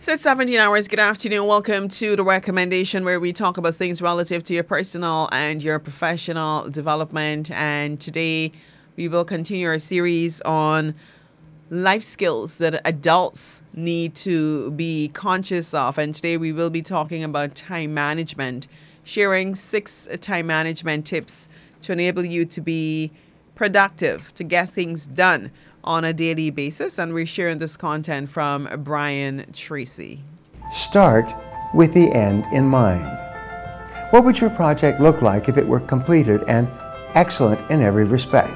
So it's 17 hours. Good afternoon. Welcome to the recommendation where we talk about things relative to your personal and your professional development. And today we will continue our series on life skills that adults need to be conscious of. And today we will be talking about time management, sharing 6 time management tips to enable you to be productive, to get things done on a daily basis. And we're sharing this content from Brian Tracy. Start with the end in mind. What would your project look like if it were completed and excellent in every respect?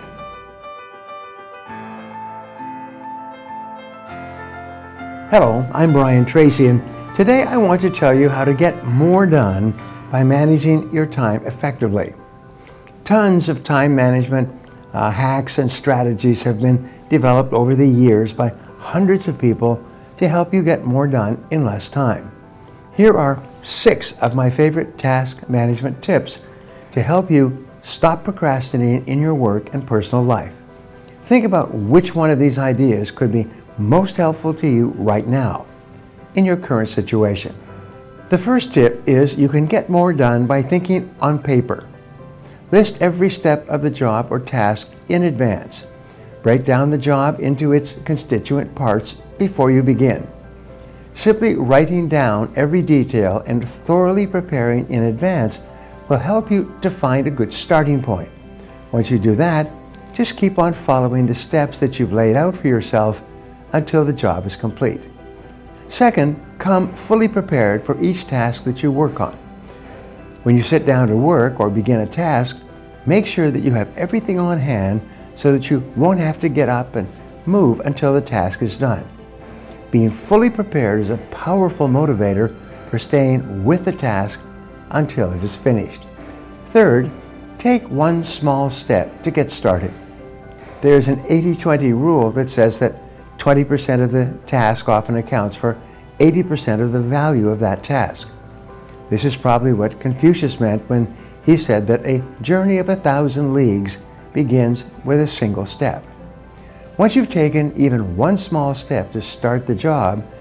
Hello, I'm Brian Tracy, and today I want to tell you how to get more done by managing your time effectively. Tons of time management hacks and strategies have been developed over the years by hundreds of people to help you get more done in less time. Here are 6 of my favorite task management tips to help you stop procrastinating in your work and personal life. Think about which one of these ideas could be most helpful to you right now in your current situation. The first tip is you can get more done by thinking on paper. List every step of the job or task in advance. Break down the job into its constituent parts before you begin. Simply writing down every detail and thoroughly preparing in advance will help you to find a good starting point. Once you do that, just keep on following the steps that you've laid out for yourself until the job is complete. Second, come fully prepared for each task that you work on. When you sit down to work or begin a task, make sure that you have everything on hand so that you won't have to get up and move until the task is done. Being fully prepared is a powerful motivator for staying with the task until it is finished. Third, take one small step to get started. There's an 80-20 rule that says that 20% of the task often accounts for 80% of the value of that task. This is probably what Confucius meant when he said that a journey of 1,000 leagues begins with a single step. Once you've taken even one small step to start the job,